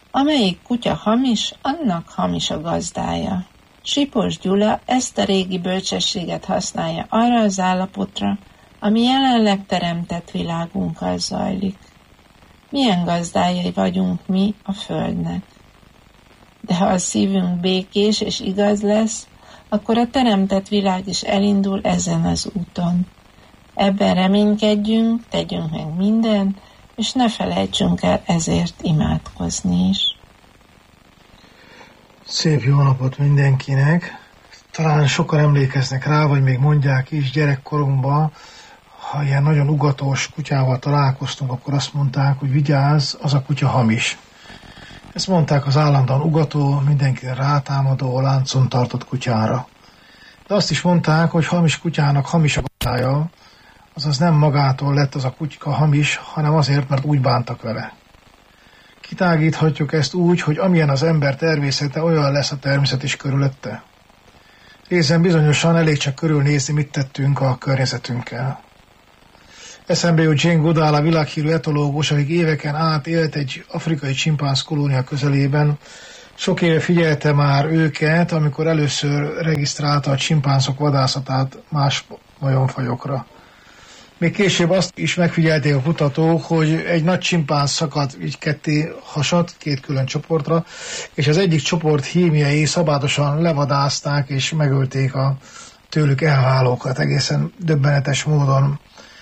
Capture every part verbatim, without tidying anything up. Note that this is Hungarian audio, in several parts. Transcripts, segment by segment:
Amelyik kutya hamis, annak hamis a gazdája. Sipos Gyula ezt a régi bölcsességet használja arra az állapotra, ami jelenleg teremtett világunkkal zajlik. Milyen gazdájai vagyunk mi a Földnek. De ha a szívünk békés és igaz lesz, akkor a teremtett világ is elindul ezen az úton. Ebben reménykedjünk, tegyünk meg mindent, és ne felejtsünk el ezért imádkozni is. Szép jó napot mindenkinek! Talán sokan emlékeznek rá, vagy még mondják is, gyerekkorunkban, ha ilyen nagyon ugatós kutyával találkoztunk, akkor azt mondták, hogy vigyázz, az a kutya hamis. Ezt mondták az állandóan ugató, mindenkire rátámadó, láncon tartott kutyára. De azt is mondták, hogy hamis kutyának hamis a gazdája, azaz nem magától lett az a kutyka hamis, hanem azért, mert úgy bántak vele. Kitágíthatjuk ezt úgy, hogy amilyen az ember természete, olyan lesz a természet is körülötte. Részen bizonyosan elég csak körülnézni, mit tettünk a környezetünkkel. Eszembe jut Jane Goodall, a világhírű etológus, akik éveken át élt egy afrikai csimpánz kolónia közelében. Sok éve figyelte már őket, amikor először regisztrálta a csimpánzok vadászatát más majomfajokra. Még később azt is megfigyelték a kutatók, hogy egy nagy csimpánz szakadt így ketté hasadt, két külön csoportra, és az egyik csoport hímjei szabátosan levadázták és megölték a tőlük elválókat egészen döbbenetes módon.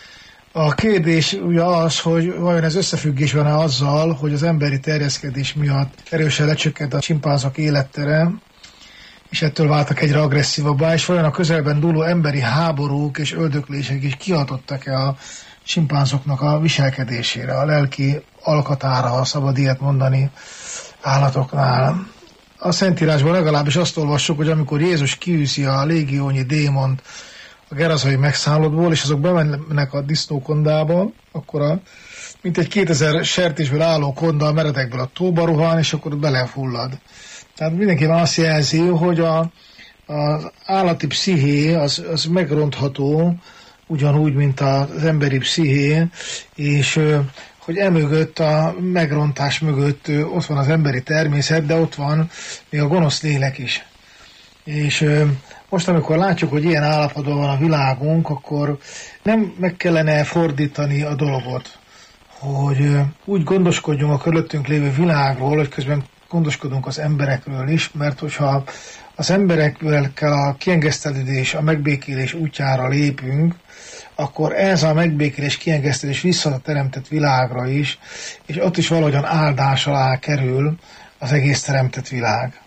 A kérdés ugye az, hogy vajon ez összefüggésben azzal, hogy az emberi terjeszkedés miatt erősen lecsökkent a csimpánzok élettere, és ettől váltak egyre agresszívabbá, és vajon a közelben dúló emberi háborúk és öldöklések is kihatottak-e a csimpánzoknak a viselkedésére, a lelki alkatára, ha szabad ilyet mondani állatoknál. A Szentírásban legalábbis azt olvassuk, hogy amikor Jézus kiűzi a légiónyi démont a gerazai megszállottból, és azok bemennek a disznókondába, akkor a, mint egy kétezer sertésből álló konda a meredekből a tóba rohan, és akkor belefullad. Tehát mindenképpen azt jelzi, hogy a, az állati psziché az, az megrontható, ugyanúgy, mint az emberi psziché, és hogy emögött, a megrontás mögött ott van az emberi természet, de ott van még a gonosz lélek is. És most, amikor látjuk, hogy ilyen állapotban van a világunk, akkor nem meg kellene fordítani a dolgot, hogy úgy gondoskodjunk a körülöttünk lévő világról, hogy közben gondoskodunk az emberekről is, mert hogyha az emberekkel kell a kiengesztelődés, a megbékélés útjára lépünk, akkor ez a megbékélés, kiengesztelés vissza a teremtett világra is, és ott is valahogyan áldás alá kerül az egész teremtett világ.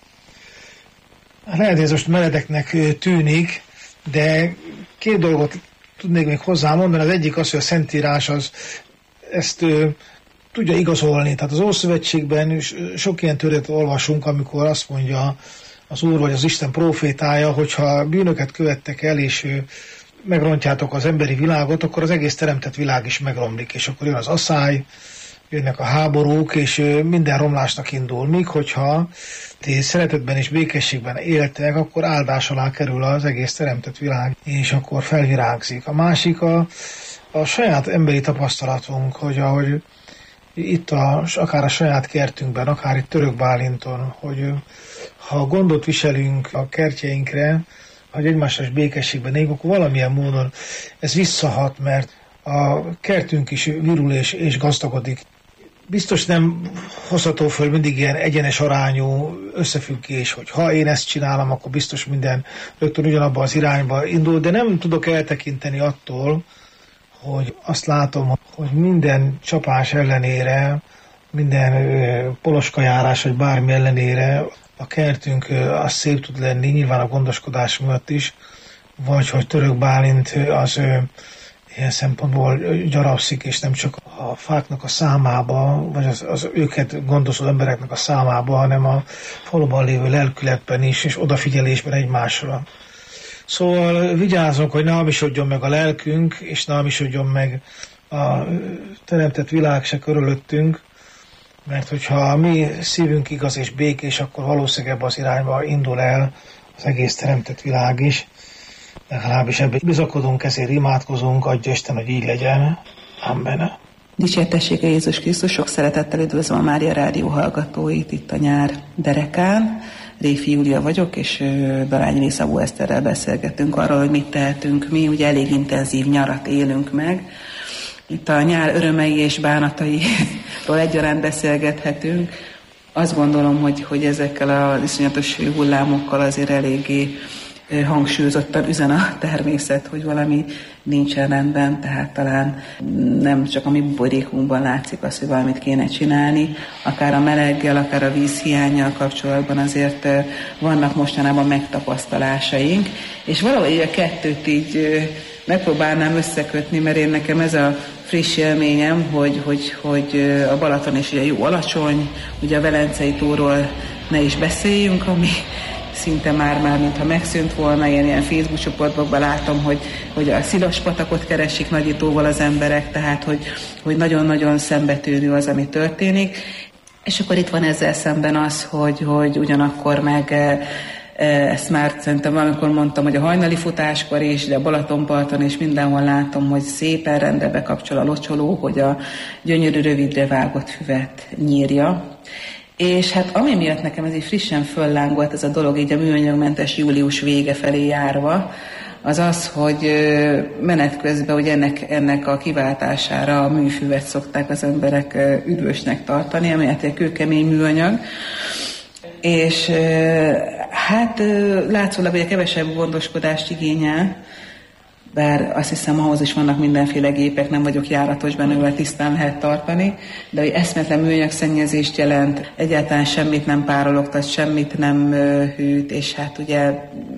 Lehet, hogy ez most meredeknek tűnik, de két dolgot tudnék még hozzá mondani. Az egyik az, hogy a Szentírás az ezt tudja igazolni. Tehát az Ószövetségben sok ilyen történetet olvasunk, amikor azt mondja az Úr vagy az Isten prófétája, hogyha bűnöket követtek el, és megrontjátok az emberi világot, akkor az egész teremtett világ is megromlik, és akkor jön az asszály, jönnek a háborúk, és minden romlásnak indul. Míg hogyha ti szeretetben és békességben éltek, akkor áldás alá kerül az egész teremtett világ, és akkor felvirágzik. A másik a, a saját emberi tapasztalatunk, hogy ahogy itt a, akár a saját kertünkben, akár itt Török Bálinton, hogy ha gondot viselünk a kertjeinkre, hogy egymásra békességben élünk, akkor valamilyen módon ez visszahat, mert a kertünk is virul és, és gazdagodik. Biztos nem hozható föl mindig ilyen egyenes arányú összefüggés, hogy ha én ezt csinálom, akkor biztos minden rögtön ugyanabban az irányba indul, de nem tudok eltekinteni attól, hogy azt látom, hogy minden csapás ellenére, minden poloskajárás, vagy bármi ellenére a kertünk az szép tud lenni, nyilván a gondoskodás miatt is, vagy hogy Török Bálint az ilyen szempontból gyarapszik, és nem csak a fáknak a számába, vagy az, az őket gondozó embereknek a számába, hanem a faluban lévő lelkületben is, és odafigyelésben egymásra. Szóval vigyázzunk, hogy ne hamisodjon meg a lelkünk, és ne hamisodjon meg a teremtett világ se körülöttünk, mert hogyha a mi szívünk igaz és békés, akkor valószínűleg ebbe az irányba indul el az egész teremtett világ is. Legalábbis ebben bizakodunk, ezért imádkozunk, adja Isten, hogy így legyen. Amen. Dicsértessége Jézus Krisztus, sok szeretettel üdvözlöm a Mária Rádió hallgatóit itt a nyár derekán. Réfi Júlia vagyok, és Balányi Szabó Eszterrel beszélgetünk arról, hogy mit tehetünk mi. Ugye elég intenzív nyarat élünk meg. Itt a nyár örömei és bánatairól egyaránt beszélgethetünk. Azt gondolom, hogy, hogy ezekkel az iszonyatos hullámokkal azért eléggé hangsúlyozottan üzen a természet, hogy valami nincsen rendben, tehát talán nem csak a mi buborékunkban látszik az, hogy valamit kéne csinálni, akár a meleggel, akár a vízhiánnyal kapcsolatban azért vannak mostanában megtapasztalásaink, és valahogy a kettőt így megpróbálnám összekötni, mert én nekem ez a friss élményem, hogy, hogy, hogy a Balaton is ugye jó alacsony, ugye a Velencei tóról ne is beszéljünk, ami szinte már-már, mintha megszűnt volna, ilyen, ilyen Facebook csoportokban látom, hogy, hogy a Szilaspatakot keresik nagyítóval az emberek, tehát hogy, hogy nagyon-nagyon szembetűnő az, ami történik. És akkor itt van ezzel szemben az, hogy, hogy ugyanakkor meg ezt már szerintem valamikor mondtam, hogy a hajnali futáskor is, de a Balatonparton is mindenhol látom, hogy szépen rendbe bekapcsol a locsoló, hogy a gyönyörű rövidre vágott füvet nyírja. És hát ami miatt nekem ez így frissen föllángolt ez a dolog, így a műanyagmentes július vége felé járva, az az, hogy menet közben, hogy ennek, ennek a kiváltására a műfüvet szokták az emberek üdvösnek tartani, ami hát egy kőkemény műanyag. És hát látszólag, hogy a kevesebb gondoskodást igényel, bár azt hiszem, ahhoz is vannak mindenféle gépek, nem vagyok járatos benne, mivel tisztán lehet tartani, de hogy eszmetlen műanyagszennyezést jelent, egyáltalán semmit nem párologtat, semmit nem hűt, és hát ugye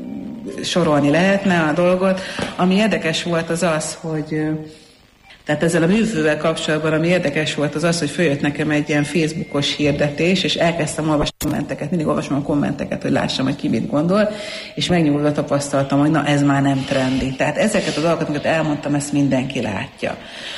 sorolni lehetne a dolgot. Ami érdekes volt az az, hogy tehát ezzel a műfővel kapcsolatban, ami érdekes volt, az az, hogy följött nekem egy ilyen Facebookos hirdetés, és elkezdtem olvasni kommenteket, mindig olvasom a kommenteket, hogy lássam, hogy ki mit gondol, és megnyugodva tapasztaltam, hogy na, ez már nem trendi. Tehát ezeket a dolgokat, amiket elmondtam, ezt mindenki látja.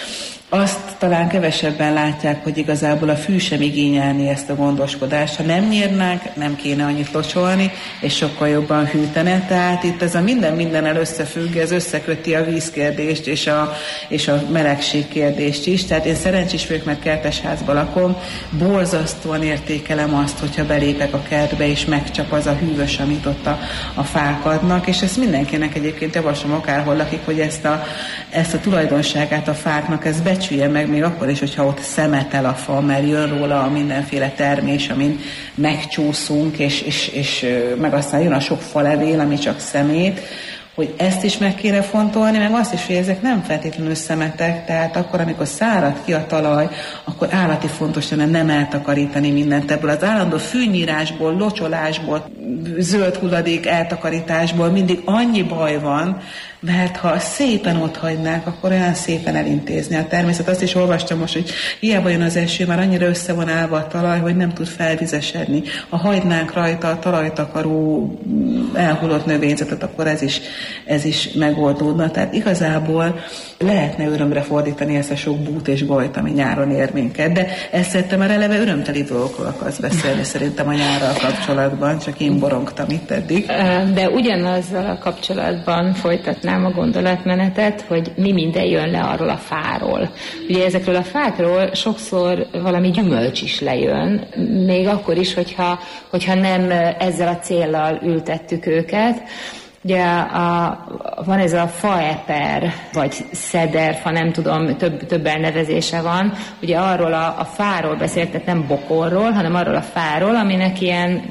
Azt talán kevesebben látják, hogy igazából a fű sem igényelni ezt a gondoskodást. Ha nem nyírnák, nem kéne annyit locsolni, és sokkal jobban hűtene. Tehát itt ez a minden mindennel összefügg, ez összeköti a vízkérdést és a, és a melegség kérdést is. Tehát én szerencsés vagyok, mert kertesházban lakom, borzasztóan értékelem azt, hogyha belépek a kertbe, és megcsap az a hűvös, amit ott a, a fák adnak, és ezt mindenkinek egyébként javaslom, akárhol lakik, hogy ezt a, ezt a tulajdonságát a fáknak, ez becsülje meg, még akkor is, hogyha ott szemetel a fa, mert jön róla a mindenféle termés, amin megcsúszunk, és, és, és meg aztán jön a sok falevél, ami csak szemét, hogy ezt is meg kéne fontolni, meg azt is, hogy ezek nem feltétlenül szemetek, tehát akkor, amikor szárad ki a talaj, akkor állati fontos lenne nem eltakarítani mindent ebből. Az állandó fűnyírásból, locsolásból, zöld hulladék eltakarításból mindig annyi baj van, mert ha szépen ott hagynák, akkor olyan szépen elintézni a természet. Azt is olvastam most, hogy hiába jön az eső, már annyira össze van állva a talaj, hogy nem tud felvizesedni. Ha hagynánk rajta a talajtakaró elhullott növényzetet, akkor ez is, ez is megoldódna. Tehát igazából lehetne örömre fordítani ezt a sok bút és bajt, ami nyáron ér minket. De ezt szerintem már eleve örömteli dolgokról akarsz beszélni szerintem a nyárral kapcsolatban, csak én borongtam itt eddig. De ugyanazzal a kapcsolatban folytatnám a gondolatmenetet, hogy mi minden jön le arról a fáról. Ugye ezekről a fákról sokszor valami gyümölcs is lejön, még akkor is, hogyha, hogyha nem ezzel a céllal ültettük őket. Ugye a, van ez a faeper, vagy szederfa, nem tudom, több, több elnevezése van. Ugye arról a, a fáról beszélt, tehát nem bokorról, hanem arról a fáról, aminek ilyen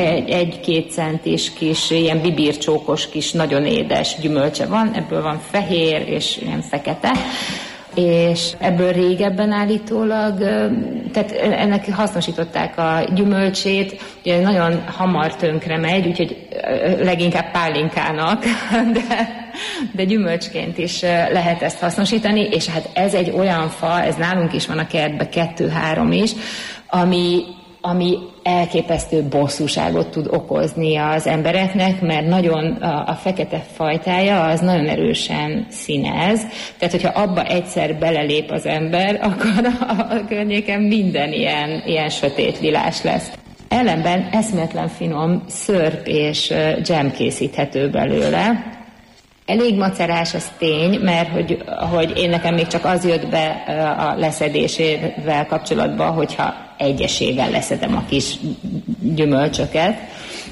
egy-két centis kis, ilyen bibircsókos kis, nagyon édes gyümölcse van. Ebből van fehér és ilyen fekete. És ebből régebben állítólag, tehát ennek hasznosították a gyümölcsét, ugye nagyon hamar tönkre megy, úgyhogy leginkább pálinkának, de, de gyümölcsként is lehet ezt hasznosítani, és hát ez egy olyan fa, ez nálunk is van a kertben, kettő-három is, ami ami elképesztő bosszúságot tud okozni az embereknek, mert nagyon a, a fekete fajtája az nagyon erősen színez. Tehát, hogyha abba egyszer belelép az ember, akkor a, a környéken minden ilyen, ilyen sötét lilás lesz. Ellenben eszméletlen finom szörp és dzsem készíthető belőle. Elég macerás, ez tény, mert hogy, hogy én nekem még csak az jött be a leszedésével kapcsolatban, hogyha egyesével leszedem a kis gyümölcsöket,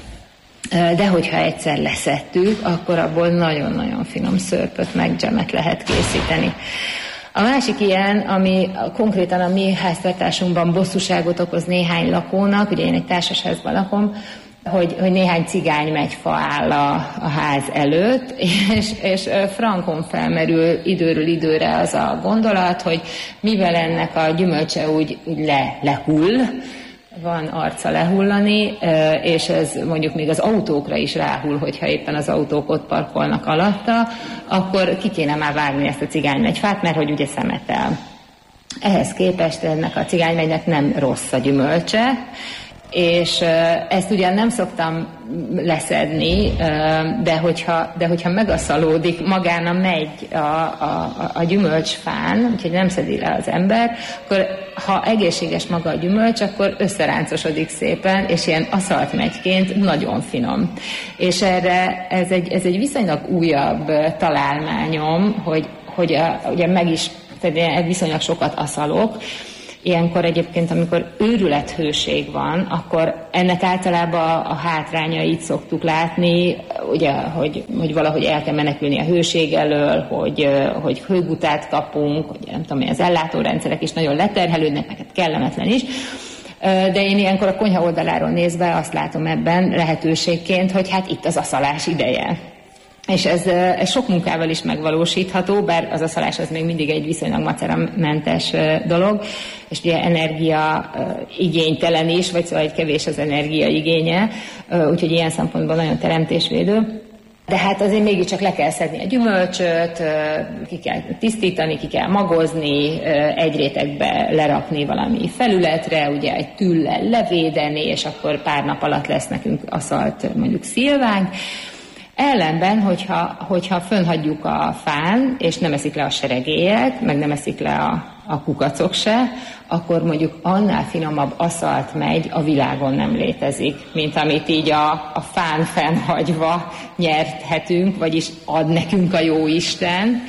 de hogyha egyszer leszettük, akkor abból nagyon-nagyon finom szörpöt meg dzsemet lehet készíteni. A másik ilyen, ami konkrétan a mi háztartásunkban bosszúságot okoz néhány lakónak, ugye én egy társasházban lakom, hogy, hogy néhány cigánymegyfa áll a, a ház előtt, és, és frankon felmerül időről időre az a gondolat, hogy mivel ennek a gyümölcse úgy, úgy le, lehull, van arca lehullani, és ez mondjuk még az autókra is ráhull, hogyha éppen az autók ott parkolnak alatta, akkor ki kéne már vágni ezt a cigánymegyfát, mert hogy ugye szemetel. Ehhez képest ennek a cigánymegynek nem rossz a gyümölcse, és ezt ugyan nem szoktam leszedni, de hogyha, de hogyha megaszalódik magán a megy a, a, a gyümölcsfán, úgyhogy nem szedi le az ember, akkor ha egészséges maga a gyümölcs, akkor összeráncosodik szépen, és ilyen aszalt megyként nagyon finom. És erre ez egy, ez egy viszonylag újabb találmányom, hogy, hogy a, ugye meg is, tehát viszonylag sokat aszalok. Ilyenkor egyébként, amikor őrülethőség van, akkor ennek általában a, a hátrányait szoktuk látni, ugye, hogy, hogy valahogy el kell menekülni a hőség elől, hogy, hogy hőgutát kapunk, hogy nem tudom, az ellátórendszerek is nagyon leterhelődnek, meg kellemetlen is. De én ilyenkor a konyha oldaláról nézve azt látom ebben lehetőségként, hogy hát itt az aszalás ideje. És ez, ez sok munkával is megvalósítható, bár az aszalás az még mindig egy viszonylag maceramentes dolog, és ugye energia igénytelen is, vagy szóval egy kevés az energia igénye, úgyhogy ilyen szempontból nagyon teremtésvédő. De hát azért mégiscsak le kell szedni a gyümölcsöt, ki kell tisztítani, ki kell magozni, egy rétegbe lerakni valami felületre, ugye egy tüllel levédeni, és akkor pár nap alatt lesz nekünk aszalt mondjuk szilvánk. Ellenben, hogyha, hogyha fönnhagyjuk a fán, és nem eszik le a seregélyek, meg nem eszik le a, a kukacok se, akkor mondjuk annál finomabb aszalt megy a világon nem létezik, mint amit így a, a fán fennhagyva nyerthetünk, vagyis ad nekünk a jóisten.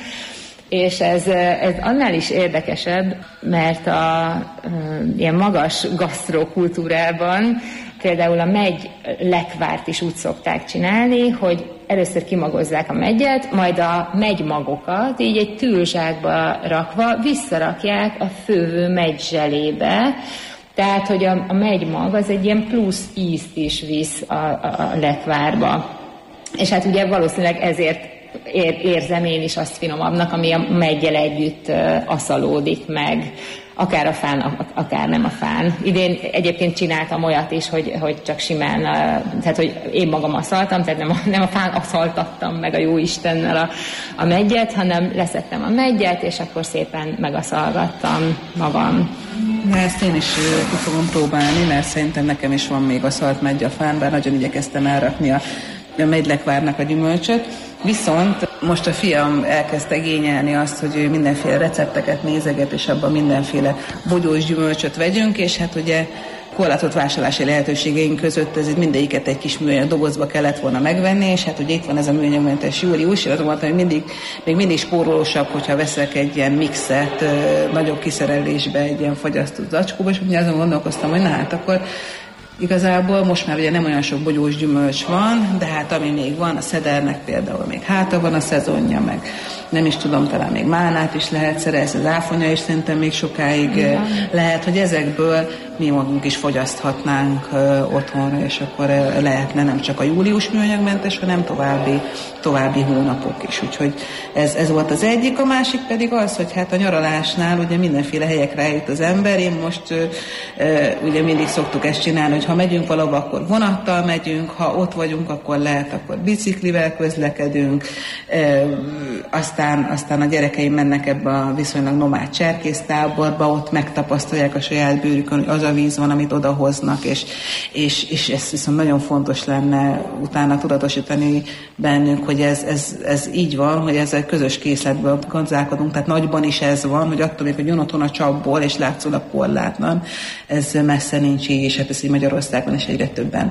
És ez, ez annál is érdekesebb, mert a, a ilyen magas gasztrokultúrában például a megy lekvárt is úgy szokták csinálni, hogy először kimagozzák a megyet, majd a megymagokat így egy tűlzsákba rakva visszarakják a fővő megyzselébe, tehát, hogy a, a megymag az egy ilyen plusz ízt is visz a, a, a lekvárba. És hát ugye valószínűleg ezért ér, érzem én is azt finomabbnak, ami a meggyel együtt uh, aszalódik meg, akár a fán, akár nem a fán. Idén egyébként csináltam olyat is, hogy, hogy csak simán, tehát hogy én magam aszaltam, tehát nem a, nem a fán aszaltattam meg a jóistennel a, a meggyet, hanem leszettem a meggyet, és akkor szépen megaszalgattam magam. Na, ezt én is ki fogom próbálni, mert szerintem nekem is van még aszalt megy a fán, bár nagyon igyekeztem elrakni a, a megylekvárnak a gyümölcsöt. Viszont most a fiam elkezdte igényelni azt, hogy ő mindenféle recepteket nézeget, és abban mindenféle bogyós gyümölcsöt vegyünk, és hát ugye korlátozott vásárlási lehetőségeink között ez mindegyiket egy kis műanyag dobozba kellett volna megvenni, és hát ugye itt van ez a műanyagmentes július, és azt mondtam, hogy mindig, még mindig spórolósabb, hogyha veszek egy ilyen mixet, nagyobb kiszerelésbe, egy ilyen fagyasztott zacskóba, és ugye azon gondolkoztam, hogy na hát akkor igazából most már ugye nem olyan sok bogyós gyümölcs van, de hát ami még van, a szedernek például még háta van a szezonja, meg nem is tudom, talán még málnát is lehet szerezni, az áfonya is szerintem még sokáig igen. Lehet, hogy ezekből mi magunk is fogyaszthatnánk uh, otthon, és akkor uh, lehetne nem csak a július műanyagmentes, hanem további, további hónapok is. Úgyhogy ez, ez volt az egyik, a másik pedig az, hogy hát a nyaralásnál ugye mindenféle helyekre eljut az ember. Én most uh, uh, ugye mindig szoktuk ezt csinálni, hogy ha megyünk valahova, akkor vonattal megyünk, ha ott vagyunk, akkor lehet, akkor biciklivel közlekedünk, uh, aztán, aztán a gyerekeim mennek ebbe a viszonylag nomád cserkésztáborba, ott megtapasztalják a saját bőrükön, hogy az a víz van, amit odahoznak, és, és, és ez viszont nagyon fontos lenne utána tudatosítani bennünk, hogy ez, ez, ez így van, hogy ezzel közös készletből gazdálkodunk, tehát nagyban is ez van, hogy attól még, hogy jön otthon a csapból, és látszólag korlátlan, ez messze nincs így, és hát ez így Magyarországon is egyre többen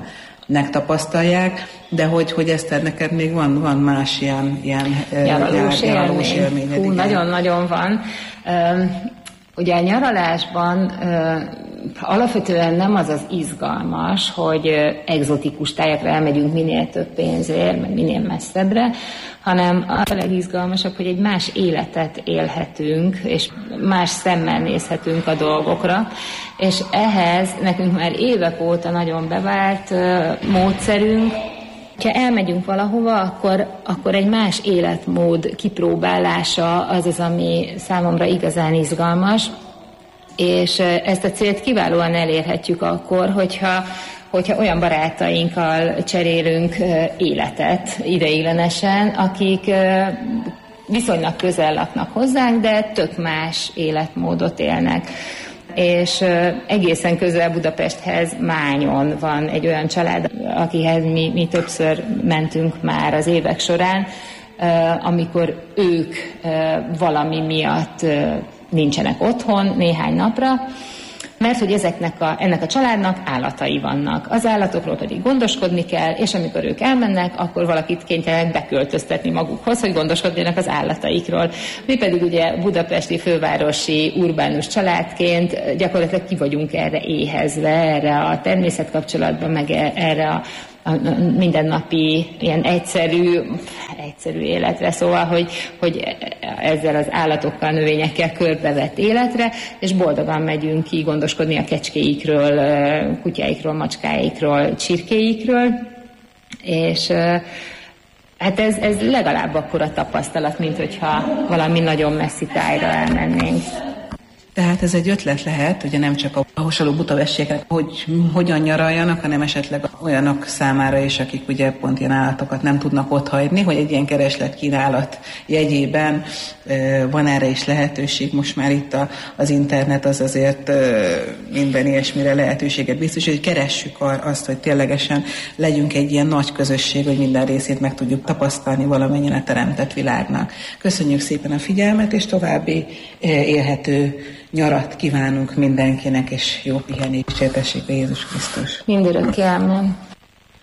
tapasztalják, de hogy, hogy Eszter, neked még van, van más ilyen, ilyen nyaralós nyaralós élmény. Hú, nagyon-nagyon van. Ugye a nyaralásban alapvetően nem az az izgalmas, hogy egzotikus tájakra elmegyünk minél több pénzért, meg minél messzebbre, hanem a legizgalmasabb, hogy egy más életet élhetünk, és más szemmel nézhetünk a dolgokra, és ehhez nekünk már évek óta nagyon bevált módszerünk. Ha elmegyünk valahova, akkor, akkor egy más életmód kipróbálása az az, ami számomra igazán izgalmas, és ezt a célt kiválóan elérhetjük akkor, hogyha, hogyha olyan barátainkkal cserélünk életet ideiglenesen, akik viszonylag közel laknak hozzánk, de tök más életmódot élnek. És egészen közel Budapesthez, Mányon van egy olyan család, akihez mi, mi többször mentünk már az évek során, amikor ők valami miatt nincsenek otthon néhány napra, mert hogy ezeknek a, ennek a családnak állatai vannak. Az állatokról pedig gondoskodni kell, és amikor ők elmennek, akkor valakit kénytelenek beköltöztetni magukhoz, hogy gondoskodjanak az állataikról. Mi pedig ugye budapesti fővárosi urbánus családként gyakorlatilag ki vagyunk erre éhezve, erre a természetkapcsolatban, meg erre a a mindennapi, ilyen egyszerű, egyszerű életre, szóval, hogy, hogy ezzel az állatokkal, növényekkel körbevett életre, és boldogan megyünk ki gondoskodni a kecskéikről, kutyáikról, macskáikról, csirkéikről, és hát ez, ez legalább akkora tapasztalat, mint hogyha valami nagyon messzi tájra elmennénk. Tehát ez egy ötlet lehet, ugye nem csak a hasonló budapestiek, hogy hogyan nyaraljanak, hanem esetleg olyanok számára is, akik ugye pont ilyen állatokat nem tudnak otthagyni, hogy egy ilyen kereslet-kínálat jegyében van erre is lehetőség. Most már itt a, az internet az azért minden ilyesmire lehetőséget biztos, hogy keressük azt, hogy ténylegesen legyünk egy ilyen nagy közösség, hogy minden részét meg tudjuk tapasztalni valamennyien a teremtett világnak. Köszönjük szépen a figyelmet, és további élhető nyarat kívánunk mindenkinek, és jó pihenést, csértessék a Jézus Krisztus. Mindörökké, amen.